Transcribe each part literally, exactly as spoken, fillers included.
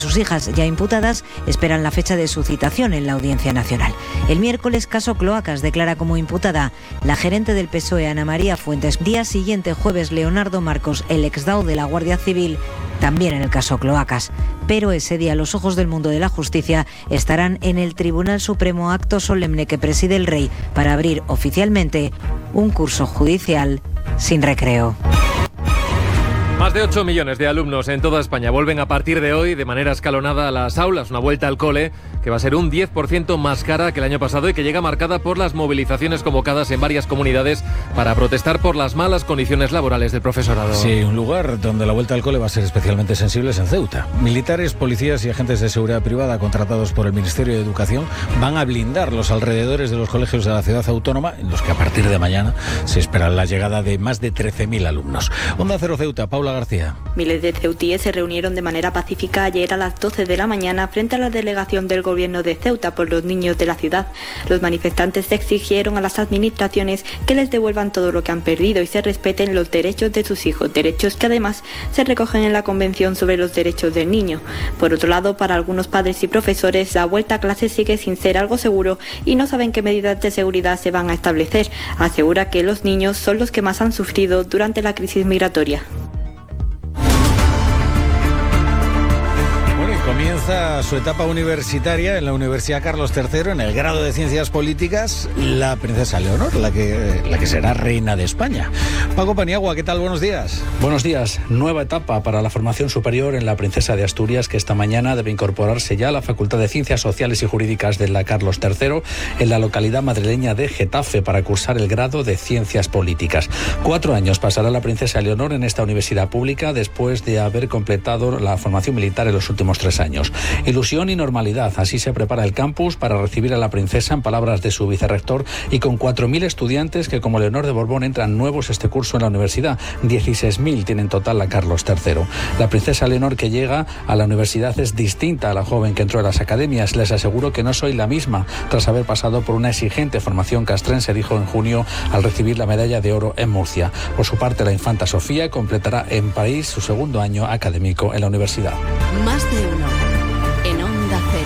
Sus hijas, ya imputadas, esperan la fecha de su citación en la Audiencia Nacional. El miércoles, caso Cloacas, declara como imputada la gerente del P S O E, Ana María Fuentes. Día siguiente, jueves, Leonardo Marcos, el exdao de la Guardia Civil, también en el caso Cloacas. Pero ese día los ojos del mundo de la justicia estarán en el Tribunal Supremo, acto solemne que preside el Rey para abrir oficialmente un curso judicial sin recreo. Más de ocho millones de alumnos en toda España vuelven a partir de hoy de manera escalonada a las aulas, una vuelta al cole que va a ser un diez por ciento más cara que el año pasado y que llega marcada por las movilizaciones convocadas en varias comunidades para protestar por las malas condiciones laborales del profesorado. Sí, un lugar donde la vuelta al cole va a ser especialmente sensible es en Ceuta. Militares, policías y agentes de seguridad privada contratados por el Ministerio de Educación van a blindar los alrededores de los colegios de la ciudad autónoma, en los que a partir de mañana se espera la llegada de más de trece mil alumnos. Onda Cero Ceuta, Paula García. Miles de ceutíes se reunieron de manera pacífica ayer a las doce de la mañana frente a la delegación del gobierno de Ceuta por los niños de la ciudad. Los manifestantes exigieron a las administraciones que les devuelvan todo lo que han perdido y se respeten los derechos de sus hijos, derechos que además se recogen en la Convención sobre los Derechos del Niño. Por otro lado, para algunos padres y profesores, la vuelta a clases sigue sin ser algo seguro y no saben qué medidas de seguridad se van a establecer. Asegura que los niños son los que más han sufrido durante la crisis migratoria. Comienza su etapa universitaria en la Universidad Carlos tercero, en el grado de Ciencias Políticas, la princesa Leonor, la que, la que será reina de España. Paco Paniagua, ¿qué tal? Buenos días. Buenos días. Nueva etapa para la formación superior en la princesa de Asturias, que esta mañana debe incorporarse ya a la Facultad de Ciencias Sociales y Jurídicas de la Carlos tercero en la localidad madrileña de Getafe para cursar el grado de Ciencias Políticas. Cuatro años pasará la princesa Leonor en esta universidad pública después de haber completado la formación militar en los últimos tres años. Ilusión y normalidad, así se prepara el campus para recibir a la princesa, en palabras de su vicerrector, y con cuatro mil estudiantes que, como Leonor de Borbón, entran nuevos este curso en la universidad. dieciséis mil tiene en total la Carlos tercero. La princesa Leonor que llega a la universidad es distinta a la joven que entró a las academias. Les aseguro que no soy la misma, tras haber pasado por una exigente formación castrense, dijo en junio al recibir la medalla de oro en Murcia. Por su parte, la infanta Sofía completará en París su segundo año académico en la universidad. Más de uno. En Onda Cero.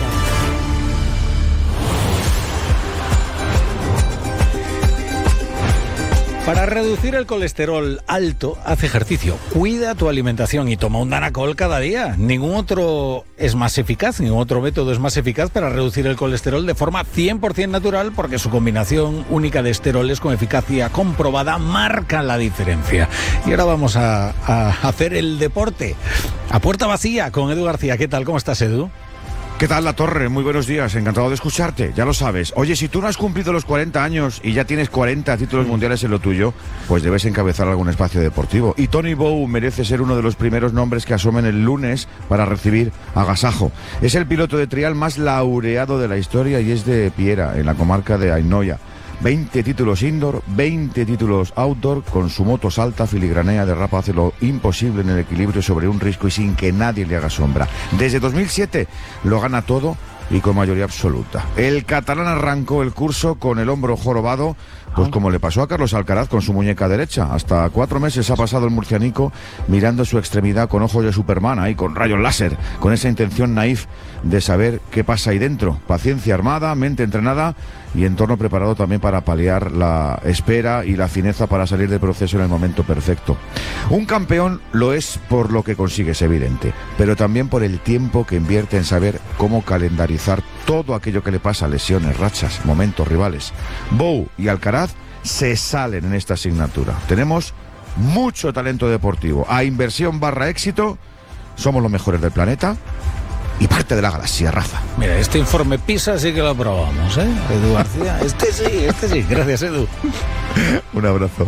Para reducir el colesterol alto, haz ejercicio, cuida tu alimentación y toma un Danacol cada día. Ningún otro es más eficaz, ningún otro método es más eficaz para reducir el colesterol de forma cien por ciento natural, porque su combinación única de esteroles con eficacia comprobada marca la diferencia. Y ahora vamos a, a hacer el deporte a puerta vacía con Edu García. ¿Qué tal? ¿Cómo estás, Edu? ¿Qué tal, La Torre? Muy buenos días, encantado de escucharte, ya lo sabes. Oye, si tú no has cumplido los cuarenta años y ya tienes cuarenta títulos mundiales en lo tuyo, pues debes encabezar algún espacio deportivo. Y Tony Bow merece ser uno de los primeros nombres que asomen el lunes para recibir agasajo. Es el piloto de trial más laureado de la historia y es de Piera, en la comarca de Ainhoia. veinte títulos indoor, veinte títulos outdoor, con su moto salta, filigranea, derrapa, hace lo imposible en el equilibrio sobre un risco y sin que nadie le haga sombra. Desde dos mil siete lo gana todo y con mayoría absoluta. El catalán arrancó el curso con el hombro jorobado, pues como le pasó a Carlos Alcaraz con su muñeca derecha. Hasta cuatro meses ha pasado el murcianico mirando su extremidad con ojos de Superman, ahí con rayos láser, con esa intención naif de saber qué pasa ahí dentro. Paciencia armada, mente entrenada y entorno preparado también para paliar la espera y la fineza para salir del proceso en el momento perfecto. Un campeón lo es por lo que consigue, es evidente, pero también por el tiempo que invierte en saber cómo calendarizar todo aquello que le pasa, lesiones, rachas, momentos, rivales. Bow y Alcaraz se salen en esta asignatura. Tenemos mucho talento deportivo. A inversión barra éxito, somos los mejores del planeta y parte de la galaxia, Rafa. Mira, este informe PISA sí que lo aprobamos, ¿eh? Edu García, este sí, este sí. Gracias, Edu. Un abrazo.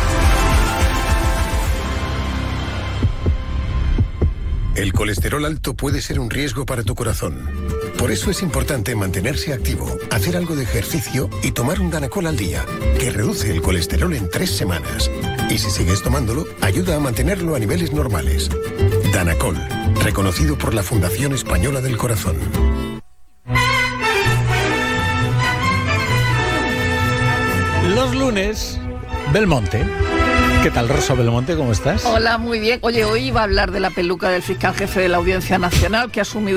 El colesterol alto puede ser un riesgo para tu corazón. Por eso es importante mantenerse activo, hacer algo de ejercicio y tomar un Danacol al día, que reduce el colesterol en tres semanas. Y si sigues tomándolo, ayuda a mantenerlo a niveles normales. Danacol, reconocido por la Fundación Española del Corazón. Los lunes, Belmonte. ¿Qué tal, Rosa Belmonte? ¿Cómo estás? Hola, muy bien. Oye, hoy iba a hablar de la peluca del fiscal jefe de la Audiencia Nacional, que ha asumido